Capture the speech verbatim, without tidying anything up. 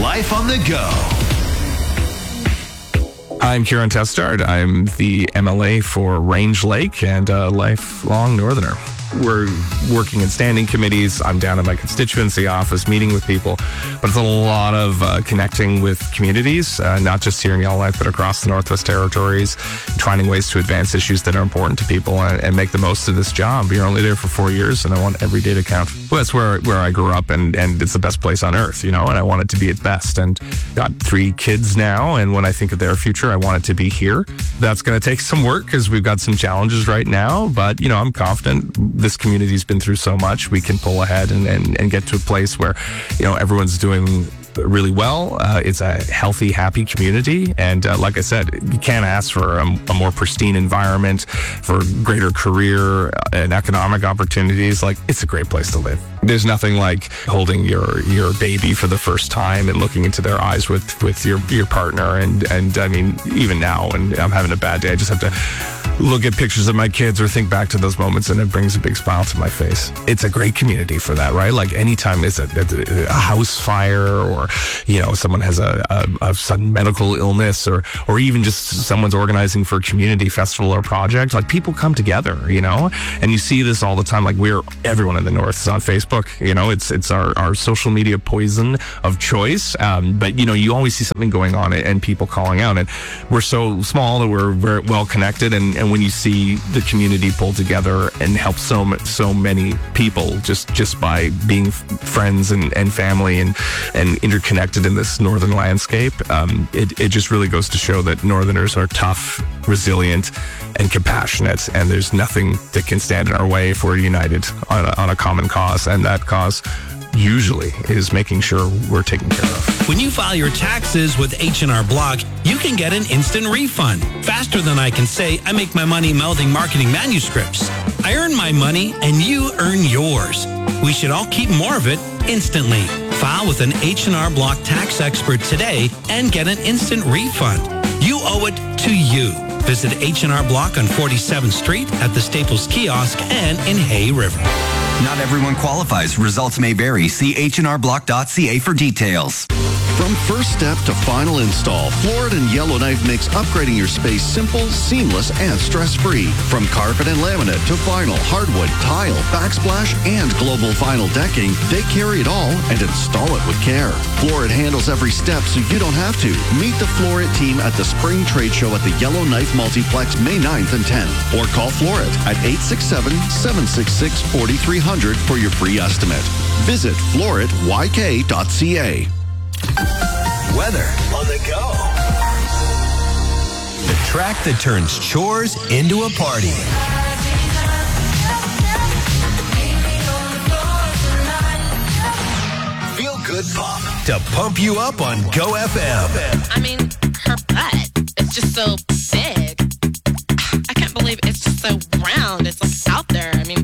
Life on the Go. I'm Kieran Testard. I'm the M L A for Range Lake and a lifelong Northerner. We're working in standing committees. I'm down in my constituency office meeting with people, but it's a lot of uh, connecting with communities, uh, not just here in Yellowknife, but across the Northwest Territories, finding ways to advance issues that are important to people and, and make the most of this job. You're only there for four years, and I want every day to count. Well, that's where where I grew up, and, and it's the best place on earth, you know, and I want it to be its best. And got three kids now, and when I think of their future, I want it to be here. That's going to take some work because we've got some challenges right now, but, you know, I'm confident this community's been through so much, we can pull ahead and, and, and get to a place where, you know, everyone's doing really well. Uh, it's a healthy, happy community. And uh, like I said, you can't ask for a, a more pristine environment, for greater career and economic opportunities. Like, it's a great place to live. There's nothing like holding your, your baby for the first time and looking into their eyes with, with your, your partner. And, and I mean, even now, when I'm having a bad day, I just have to look at pictures of my kids or think back to those moments, and it brings a big smile to my face. It's a great community for that, right? Like, anytime it's a, a house fire, or, you know, someone has a, a, a sudden medical illness, or, or even just someone's organizing for a community festival or project, like, people come together, you know, and you see this all the time. Like, we're, everyone in the North is on Facebook, you know, it's, it's our, our social media poison of choice. Um, but, you know, you always see something going on and people calling out, and we're so small that we're very well connected. And, and when you see the community pull together and help so so many people just just by being f- friends and, and family and and interconnected in this northern landscape, um, it it just really goes to show that Northerners are tough, resilient, and compassionate, and there's nothing that can stand in our way if we're united on a, on a common cause, and that cause usually is making sure we're taken care of. When you file your taxes with H and R Block, you can get an instant refund. Faster than I can say, I make my money melding marketing manuscripts. I earn my money and you earn yours. We should all keep more of it instantly. File with an H and R Block tax expert today and get an instant refund. You owe it to you. Visit H and R Block on forty-seventh Street at the Staples Kiosk and in Hay River. Not everyone qualifies. Results may vary. See H and R block dot C A for details. From first step to final install, Florid and Yellowknife makes upgrading your space simple, seamless, and stress-free. From carpet and laminate to vinyl, hardwood, tile, backsplash, and global vinyl decking, they carry it all and install it with care. Florid handles every step so you don't have to. Meet the Florid team at the Spring Trade Show at the Yellowknife Multiplex May ninth and tenth. Or call Florid at eight six seven, seven six six, four three zero zero for your free estimate. Visit florid y k dot c a. Weather on the go. The track that turns chores into a party. Feel good pop to pump you up on Go F M. I mean, her butt is just so big. I can't believe it's just so round. It's like out there. I mean,